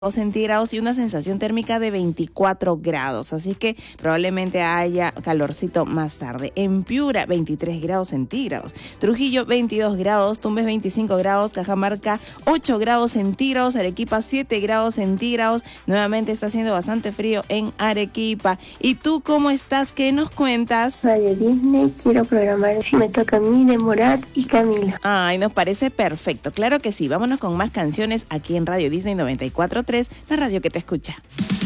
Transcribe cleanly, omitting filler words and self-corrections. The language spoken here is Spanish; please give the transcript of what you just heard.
centígrados y una sensación térmica de 24 grados, así que probablemente haya calorcito más tarde. En Piura, 23 grados centígrados, Trujillo, 22 grados, Tumbes, 25 grados, Cajamarca, 8 grados centígrados, Arequipa, 7 grados centígrados. Nuevamente está haciendo bastante frío en Arequipa. ¿Y tú cómo estás? ¿Qué nos cuentas? Radio Disney, quiero programar Si me toca a mí de Morat y Camila. Ay, nos parece perfecto. Claro que sí. Vámonos con más canciones aquí en Radio Disney 94.3, la radio que te escucha.